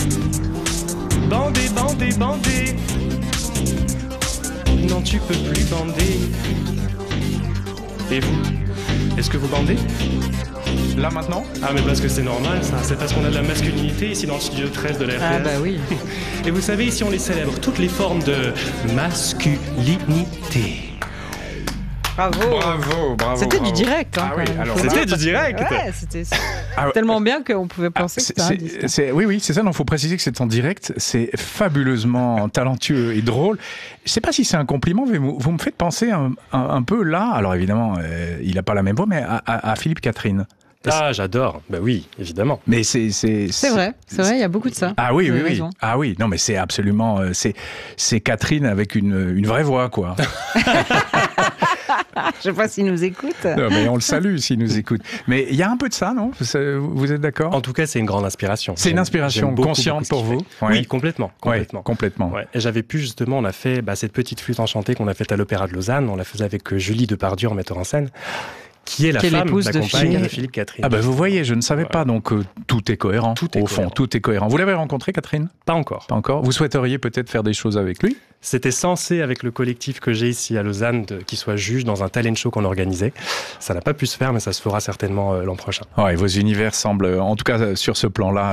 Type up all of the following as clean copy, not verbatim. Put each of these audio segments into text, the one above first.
Bander, bander, bander. Non, tu peux plus bander. Et vous, est-ce que vous bandez ? Là maintenant ? Ah mais parce que c'est normal ça, c'est parce qu'on a de la masculinité ici dans le studio 13 de la RTS. Ah bah oui. Et vous savez, ici on les célèbre, toutes les formes de masculinité. Bravo. C'était du direct. Hein, ah oui, alors c'était du direct. Ouais, c'était tellement bien qu'on pouvait penser que c'était un disque. Oui, c'est ça. Il faut préciser que c'est en direct. C'est fabuleusement talentueux et drôle. Je ne sais pas si c'est un compliment, mais vous me faites penser un peu là. Alors évidemment, il n'a pas la même voix, mais à Philippe Catherine. Ah, j'adore. Bah oui, évidemment. Mais c'est vrai, il y a beaucoup de ça. Ah oui. Ah oui, non, mais c'est absolument. C'est Catherine avec une vraie voix, quoi. Je sais pas s'il nous écoute. Non, mais on le salue s'il nous écoute. Mais il y a un peu de ça, non ? Vous êtes d'accord ? En tout cas, c'est une grande inspiration. C'est une inspiration consciente pour vous ? Oui, complètement. Ouais, complètement. Ouais. Et j'avais pu justement, on a fait cette petite flûte enchantée qu'on a faite à l'Opéra de Lausanne. On la faisait avec Julie Depardieu en metteur en scène. Qui est la femme, la compagne de Philippe Catherine. Ah bah vous voyez, je ne savais pas, donc tout est cohérent. Tout est cohérent. Vous l'avez rencontré, Catherine ? Pas encore. Vous souhaiteriez peut-être faire des choses avec lui ? C'était censé, avec le collectif que j'ai ici à Lausanne, qu'il soit juge dans un talent show qu'on organisait. Ça n'a pas pu se faire, mais ça se fera certainement l'an prochain. Ouais, vos univers semblent, en tout cas sur ce plan-là,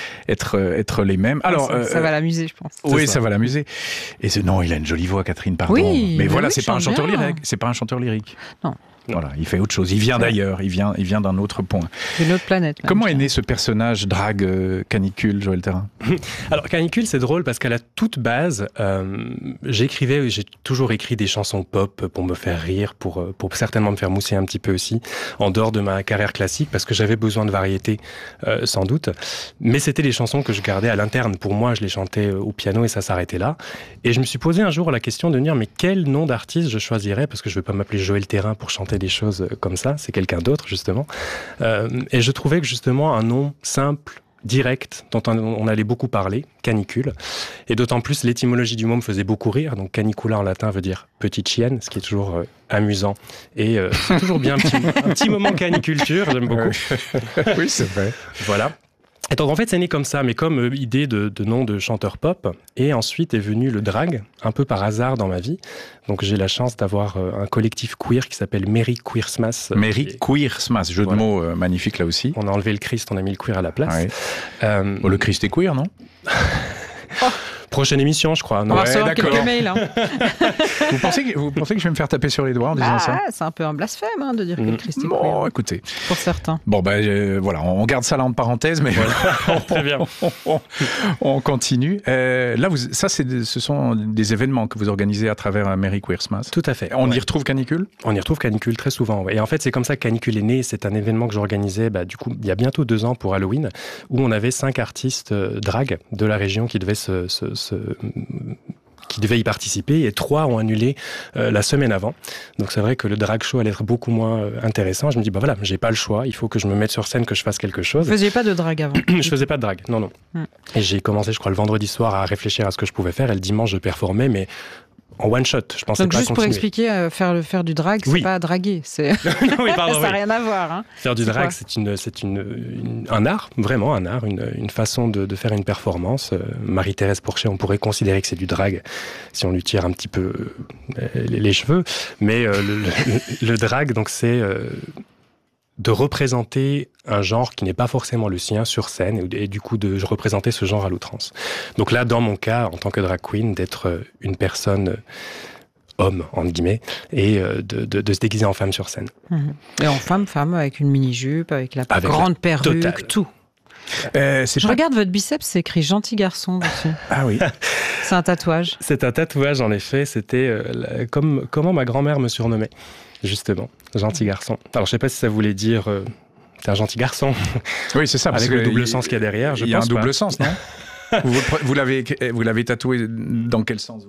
être les mêmes. Alors, ça va l'amuser, je pense. Oui, ça va l'amuser. Et non, il a une jolie voix, Catherine, pardon. Oui, mais voilà, oui, c'est pas un chanteur lyrique. C'est pas un chanteur lyrique. Non. Voilà, il fait autre chose. Il vient d'ailleurs, il vient d'un autre point. D'une autre planète. Comment est né ce personnage drague Canicule, Joël Thérin ? Alors Canicule, c'est drôle parce qu'à la toute base, j'ai toujours écrit des chansons pop pour me faire rire, pour certainement me faire mousser un petit peu aussi, en dehors de ma carrière classique, parce que j'avais besoin de variété, sans doute. Mais c'était des chansons que je gardais à l'interne. Pour moi, je les chantais au piano et ça s'arrêtait là. Et je me suis posé un jour la question de me dire, mais quel nom d'artiste je choisirais ? Parce que je ne vais pas m'appeler Joël Thérin pour chanter des choses comme ça, c'est quelqu'un d'autre justement. Et je trouvais que justement un nom simple, direct, dont on allait beaucoup parler, canicule, et d'autant plus l'étymologie du mot me faisait beaucoup rire, donc canicula en latin veut dire petite chienne, ce qui est toujours amusant, et c'est toujours bien un petit moment caniculture, j'aime beaucoup. Oui, c'est vrai. Voilà. Et donc en fait c'est né comme ça, mais comme idée de nom de chanteur pop, et ensuite est venu le drag, un peu par hasard dans ma vie. Donc j'ai la chance d'avoir un collectif queer qui s'appelle Merry Queersmas. Merry Queersmas, jeu de mots magnifique là aussi. On a enlevé le Christ, on a mis le queer à la place. Ouais. Le Christ est queer, non ? Prochaine émission, je crois. On va recevoir quelques mails. Hein. Vous pensez que je vais me faire taper sur les doigts en disant ça ? C'est un peu un blasphème de dire que le Christ est queer. Bon, écoutez. Pour certains. Bon, voilà, on garde ça là en parenthèse, mais voilà. Très bien. On continue. Là, ce sont des événements que vous organisez à travers Merry Queersmas. Tout à fait. On y retrouve Canicule ? On y retrouve Canicule très souvent. Ouais. Et en fait, c'est comme ça que Canicule est né. C'est un événement que j'organisais du coup, il y a bientôt 2 ans pour Halloween, où on avait 5 artistes drag de la région qui devaient qui devaient y participer, et 3 ont annulé la semaine avant. Donc c'est vrai que le drag show allait être beaucoup moins intéressant. Je me dis, voilà, j'ai pas le choix, il faut que je me mette sur scène, que je fasse quelque chose. Vous faisiez pas de drag avant ? Je faisais pas de drag, non. Et j'ai commencé, je crois, le vendredi soir à réfléchir à ce que je pouvais faire, et le dimanche je performais, mais en one shot, je pensais donc pas continuer. Donc juste pour expliquer, faire du drag, c'est pas draguer, c'est oui, pardon, ça n'a rien à voir. Hein. Faire du drag, c'est un art, vraiment un art, une façon de faire une performance. Marie-Thérèse Porcher, on pourrait considérer que c'est du drag si on lui tire un petit peu les cheveux, mais le drag, donc c'est de représenter un genre qui n'est pas forcément le sien sur scène, et du coup de représenter ce genre à l'outrance. Donc là, dans mon cas, en tant que drag queen, d'être une personne homme, entre guillemets, et de se déguiser en femme sur scène. Et en femme, avec une mini-jupe, avec la grande perruque, totale. tout. Regarde votre biceps, c'est écrit gentil garçon dessus. Ah oui. C'est un tatouage. C'est un tatouage, en effet. C'était comment ma grand-mère me surnommait, justement, gentil garçon. Alors, je sais pas si ça voulait dire t'es un gentil garçon. Oui, c'est ça. Avec le double sens qu'il y a derrière, je pense. Il y a un double sens, non ? Vous l'avez tatoué dans quel sens, vous ?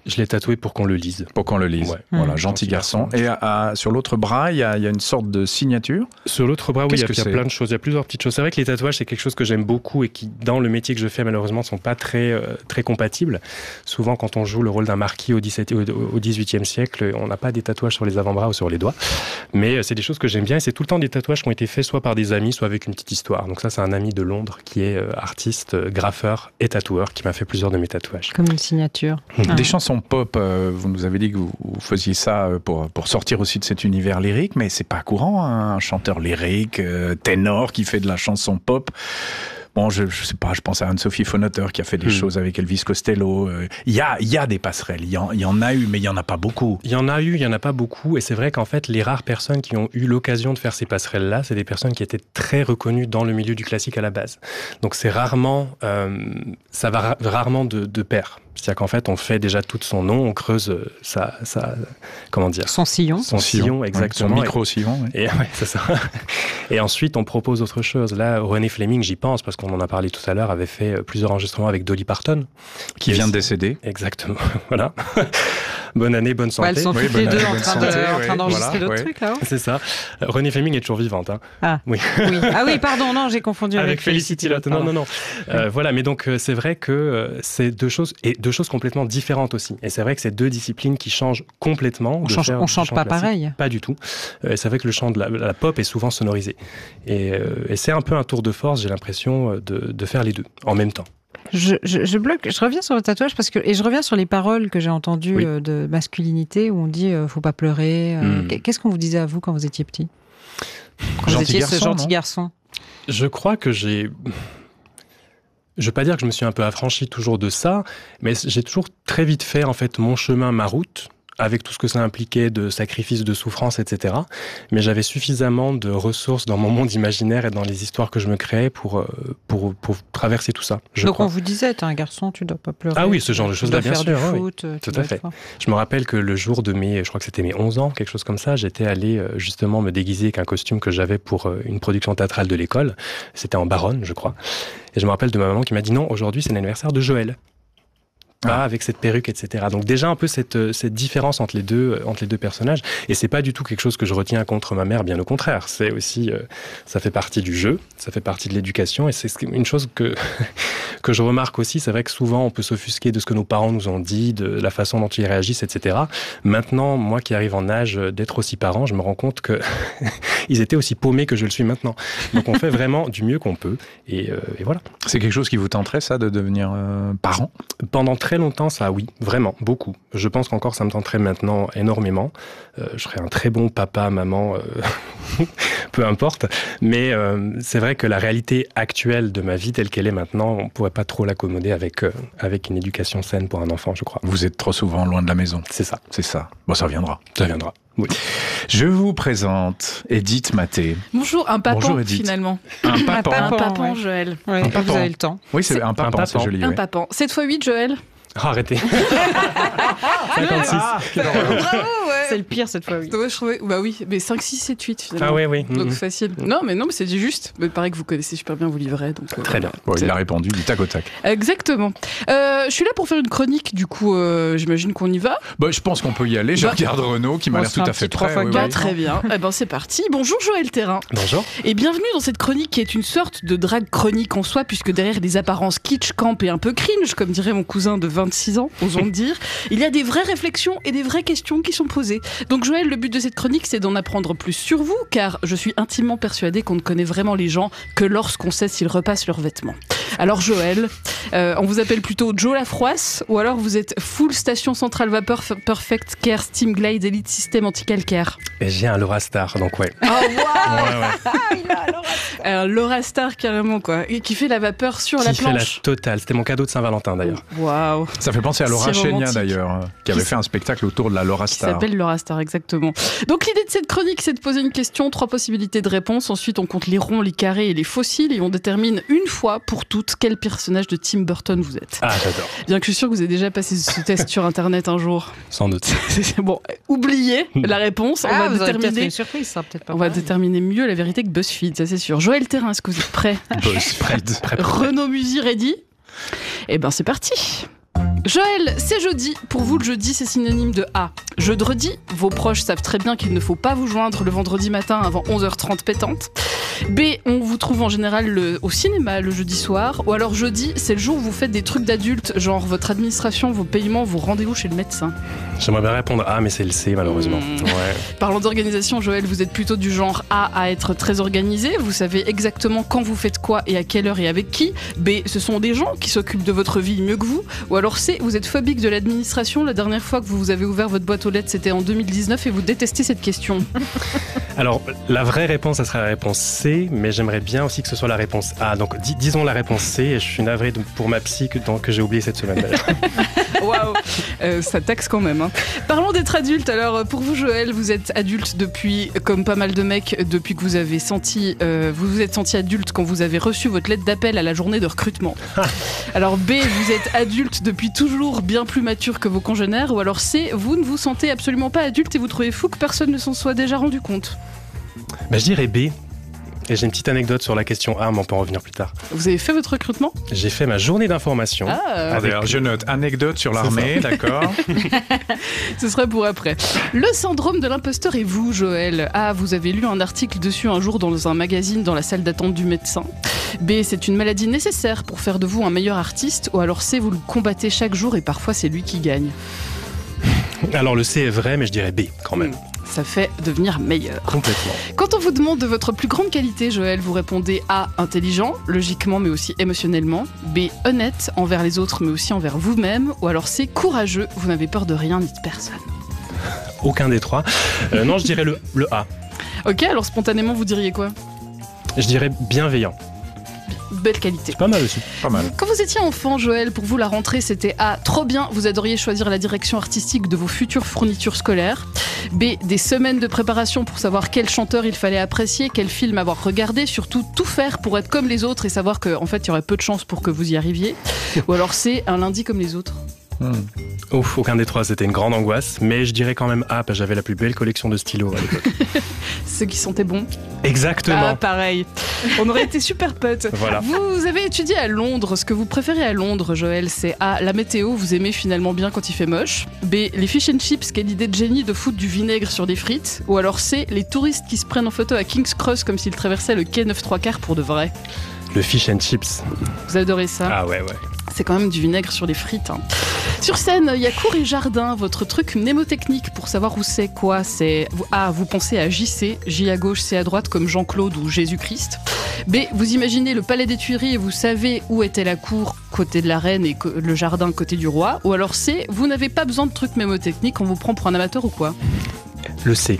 Je l'ai tatoué pour qu'on le lise. Pour qu'on le lise. Ouais. Voilà, gentil garçon. Et sur l'autre bras, il y a une sorte de signature. Sur l'autre bras, oui, il y a plein de choses. Il y a plusieurs petites choses. C'est vrai que les tatouages, c'est quelque chose que j'aime beaucoup et qui, dans le métier que je fais, malheureusement, sont pas très compatibles. Souvent, quand on joue le rôle d'un marquis au XVIIIe siècle, on n'a pas des tatouages sur les avant-bras ou sur les doigts. Mais c'est des choses que j'aime bien et c'est tout le temps des tatouages qui ont été faits soit par des amis, soit avec une petite histoire. Donc ça, c'est un ami de Londres qui est artiste, graffeur et tatoueur qui m'a fait plusieurs de mes tatouages. Comme une signature. Des chansons pop, vous nous avez dit que vous faisiez ça pour sortir aussi de cet univers lyrique, mais c'est pas courant, hein, un chanteur lyrique, ténor qui fait de la chanson pop. Bon, je sais pas, je pense à Anne-Sophie Fonotter qui a fait des choses avec Elvis Costello. Il y a des passerelles, il y en a eu, mais il y en a pas beaucoup. Il y en a eu, il y en a pas beaucoup, et c'est vrai qu'en fait, les rares personnes qui ont eu l'occasion de faire ces passerelles-là, c'est des personnes qui étaient très reconnues dans le milieu du classique à la base. Donc c'est rarement, ça va rarement de pair. C'est-à-dire qu'en fait, on fait déjà tout son nom, on creuse comment dire ? Son sillon. Son sillon, exactement. Son micro-sillon. Ouais, c'est ça. Et ensuite, on propose autre chose. Là, René Fleming, j'y pense, parce qu'on en a parlé tout à l'heure, avait fait plusieurs enregistrements avec Dolly Parton. Qui vient de décéder. Exactement, voilà. Bonne année, bonne santé. Elles sont toutes les deux en train d'enregistrer d'autres trucs, là. C'est ça. René Fleming est toujours vivante. Hein. Ah. Oui. Ah oui, pardon, non, j'ai confondu avec Felicity Lotte. Non. Voilà, mais donc c'est vrai que c'est deux choses complètement différentes aussi. Et c'est vrai que c'est deux disciplines qui changent complètement. On chante pas pareil. Pas du tout. C'est vrai que le chant de la pop est souvent sonorisé. Et c'est un peu un tour de force, j'ai l'impression, de faire les deux en même temps. Je bloque, je reviens sur le tatouage et je reviens sur les paroles que j'ai entendues de masculinité où on dit faut pas pleurer. Qu'est-ce qu'on vous disait à vous quand vous étiez petit ? Quand vous étiez ce gentil garçon ? Je crois que je veux pas dire que je me suis un peu affranchi toujours de ça, mais j'ai toujours très vite fait en fait mon chemin, ma route, avec tout ce que ça impliquait de sacrifices, de souffrances, etc. Mais j'avais suffisamment de ressources dans mon monde imaginaire et dans les histoires que je me créais pour traverser tout ça. Donc on vous disait, t'es un garçon, tu dois pas pleurer. Ah oui, ce genre de choses-là, bien sûr. Foot, oui. Tout à fait. Je me rappelle que le jour de je crois que c'était mes 11 ans, quelque chose comme ça, j'étais allé justement me déguiser avec un costume que j'avais pour une production théâtrale de l'école. C'était en Baronne, je crois. Et je me rappelle de ma maman qui m'a dit non, aujourd'hui c'est l'anniversaire de Joël. Pas avec cette perruque, etc. Donc déjà un peu cette différence entre les deux personnages. Et c'est pas du tout quelque chose que je retiens contre ma mère, bien au contraire. C'est aussi, ça fait partie du jeu, ça fait partie de l'éducation. Et c'est une chose que je remarque aussi. C'est vrai que souvent on peut s'offusquer de ce que nos parents nous ont dit, de la façon dont ils réagissent, etc. Maintenant, moi qui arrive en âge d'être aussi parent, je me rends compte que ils étaient aussi paumés que je le suis maintenant. Donc on fait vraiment du mieux qu'on peut. Et voilà. C'est quelque chose qui vous tenterait, ça, de devenir parent ? Pendant très longtemps, ça, oui, vraiment, beaucoup. Je pense qu'encore, ça me tenterait maintenant énormément. Je serais un très bon papa, maman, peu importe. Mais c'est vrai que la réalité actuelle de ma vie, telle qu'elle est maintenant, on ne pourrait pas trop l'accommoder avec une éducation saine pour un enfant, je crois. Vous êtes trop souvent loin de la maison. C'est ça. C'est ça. Bon, ça viendra. Ça viendra, oui. Je vous présente Edith Maté. Bonjour, un papan, finalement. Un papan. Un papan, Joël. Ouais, un papan. Vous avez le temps. Oui, c'est un papan, c'est joli. Un papan. 7x8, Joël. Oh, arrêtez. 56. Bravo, ouais. C'est le pire cette fois, oui. Ouais, je trouvais, bah oui, mais 5, 6, 7, 8 finalement. Ah oui. Donc facile. Non, mais c'est juste. Mais pareil que vous connaissez super bien vos livrets. Donc, très bien. Bon, il a répondu du tac au tac. Exactement. Je suis là pour faire une chronique, du coup, j'imagine qu'on y va. Bah, je pense qu'on peut y aller. Je regarde Renaud qui m'a l'air tout à fait prêt. Très bien. Eh ben, c'est parti. Bonjour Joël Thérin. Bonjour. Et bienvenue dans cette chronique qui est une sorte de drague chronique en soi, puisque derrière des apparences kitsch, camp et un peu cringe, comme dirait mon cousin de 26 ans, osons le dire, il y a des vraies réflexions et des vraies questions qui sont posées. Donc Joël, le but de cette chronique, c'est d'en apprendre plus sur vous, car je suis intimement persuadée qu'on ne connaît vraiment les gens que lorsqu'on sait s'ils repassent leurs vêtements. Alors Joël, on vous appelle plutôt Joe Lafroisse, ou alors vous êtes full station centrale vapeur Perfect Care Steam Glide Elite System Anti-Calcaire. Et j'ai un Lorastar, donc ouais. Oh waouh ouais. Il a un Lorastar carrément, quoi, et qui fait la vapeur sur la planche. Qui fait la totale. C'était mon cadeau de Saint-Valentin d'ailleurs. Waouh. Ça fait penser à Laura Chénia d'ailleurs, qui avait fait un spectacle autour de la Lorastar. Qui s'appelle Lorastar, exactement. Donc l'idée de cette chronique, c'est de poser une question, 3 possibilités de réponse. Ensuite, on compte les ronds, les carrés et les fossiles, et on détermine une fois pour toutes quel personnage de Tim Burton vous êtes. Ah, j'adore. Bien que je suis sûre que vous avez déjà passé ce test sur Internet un jour. Sans doute. Bon, oubliez la réponse. On va déterminer. Une surprise, ça, peut-être pas. On va déterminer mieux la vérité que BuzzFeed, ça c'est sûr. Joël Thérin, est-ce que vous êtes prêt? BuzzFeed. Renaud Musy, ready? Eh ben c'est parti. Joël, c'est jeudi. Pour vous, le jeudi, c'est synonyme de A. Jeudi, vos proches savent très bien qu'il ne faut pas vous joindre le vendredi matin avant 11h30 pétante. B, on vous trouve en général au cinéma le jeudi soir. Ou alors jeudi, c'est le jour où vous faites des trucs d'adultes, genre votre administration, vos paiements, vos rendez-vous chez le médecin. J'aimerais bien répondre A, mais c'est le C, malheureusement. Ouais. Parlons d'organisation, Joël, vous êtes plutôt du genre A à être très organisé. Vous savez exactement quand vous faites quoi et à quelle heure et avec qui. B, ce sont des gens qui s'occupent de votre vie mieux que vous. Ou alors C, vous êtes phobique de l'administration. La dernière fois que vous avez ouvert votre boîte aux lettres, c'était en 2019 et vous détestez cette question. Alors, la vraie réponse, ça serait la réponse C, mais j'aimerais bien aussi que ce soit la réponse A. Donc, disons la réponse C, et je suis navré pour ma psy que j'ai oublié cette semaine d'ailleurs. Waouh, ça taxe quand même. Hein. Parlons d'être adulte. Alors, pour vous, Joël, vous êtes adulte depuis, comme pas mal de mecs, depuis que vous avez vous êtes senti adulte quand vous avez reçu votre lettre d'appel à la journée de recrutement. Alors B, vous êtes adulte depuis toujours, bien plus mature que vos congénères. Ou alors C, vous ne vous sentez absolument pas adulte et vous trouvez fou que personne ne s'en soit déjà rendu compte. Je dirais B. Et j'ai une petite anecdote sur la question A, mais on peut en revenir plus tard. Vous avez fait votre recrutement ? J'ai fait ma journée d'information. D'ailleurs, je note anecdote sur l'armée, d'accord. Ce sera pour après. Le syndrome de l'imposteur et vous, Joël. A, vous avez lu un article dessus un jour dans un magazine dans la salle d'attente du médecin. B, c'est une maladie nécessaire pour faire de vous un meilleur artiste. Ou alors C, vous le combattez chaque jour et parfois c'est lui qui gagne. Alors le C est vrai, mais je dirais B quand même. Ça fait devenir meilleur. Complètement. Quand on vous demande de votre plus grande qualité, Joël, vous répondez A, intelligent, logiquement mais aussi émotionnellement. B, honnête envers les autres mais aussi envers vous-même. Ou alors C, courageux, vous n'avez peur de rien ni de personne. Aucun des trois. Non, je dirais le A. Ok, alors spontanément, vous diriez quoi ? Je dirais bienveillant. Belle qualité. C'est pas mal aussi. Pas mal. Quand vous étiez enfant, Joël, pour vous la rentrée c'était A, trop bien, vous adoriez choisir la direction artistique de vos futures fournitures scolaires. B, des semaines de préparation pour savoir quel chanteur il fallait apprécier, quel film avoir regardé, surtout tout faire pour être comme les autres et savoir qu'en fait il y aurait peu de chances pour que vous y arriviez. Ou alors C, un lundi comme les autres. Ouf, aucun des trois, c'était une grande angoisse, mais je dirais quand même A, parce que j'avais la plus belle collection de stylos à l'époque. Ceux qui sentaient bon. Exactement. Ah, pareil. On aurait été super potes. Voilà. Vous avez étudié à Londres. Ce que vous préférez à Londres, Joël, c'est A, la météo, vous aimez finalement bien quand il fait moche. B, les fish and chips, quelle idée de génie de foutre du vinaigre sur des frites. Ou alors C, les touristes qui se prennent en photo à King's Cross comme s'ils traversaient le quai 9/3 pour de vrai. Le fish and chips. Vous adorez ça ? Ah ouais. C'est quand même du vinaigre sur les frites. Hein. Sur scène, il y a cours et jardin, votre truc mnémotechnique pour savoir où c'est quoi. C'est A, vous pensez à JC, J à gauche, C à droite comme Jean-Claude ou Jésus-Christ. B, vous imaginez le palais des Tuileries et vous savez où était la cour côté de la reine et le jardin côté du roi. Ou alors C, vous n'avez pas besoin de trucs mnémotechniques, on vous prend pour un amateur ou quoi ? Le C.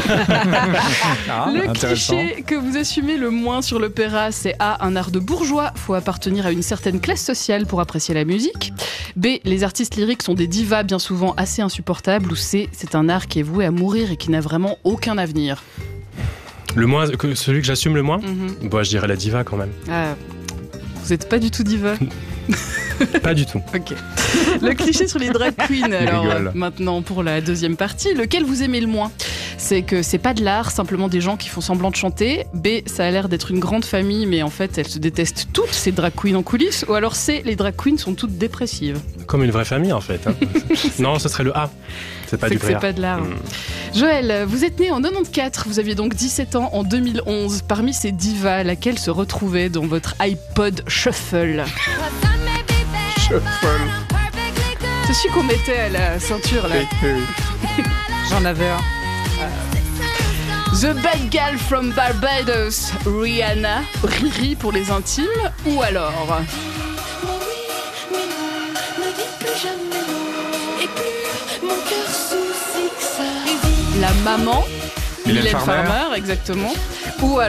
Le cliché que vous assumez le moins sur l'opéra, c'est A, un art de bourgeois, faut appartenir à une certaine classe sociale pour apprécier la musique. B, les artistes lyriques sont des divas bien souvent assez insupportables. Ou C, c'est un art qui est voué à mourir et qui n'a vraiment aucun avenir. Le moins, celui que j'assume le moins, je dirais la diva quand même. Ah, vous n'êtes pas du tout diva. Pas du tout. Ok. Le cliché sur les drag queens. Alors maintenant pour la deuxième partie, lequel vous aimez le moins ? C'est que c'est pas de l'art, simplement des gens qui font semblant de chanter. B, ça a l'air d'être une grande famille, mais en fait elles se détestent toutes ces drag queens en coulisses. Ou alors C, les drag queens sont toutes dépressives. Comme une vraie famille en fait. Hein. Non, ce serait le A. C'est pas du vrai. C'est pas de l'art. Joël, vous êtes né en 94, vous aviez donc 17 ans en 2011. Parmi ces divas, laquelle se retrouvait dans votre iPod Shuffle ? C'est celui qu'on mettait à la ceinture là. J'en avais un. The Bad Gal from Barbados, Rihanna, Riri pour les intimes, ou alors la maman, Mylène Farmer, exactement, ou alors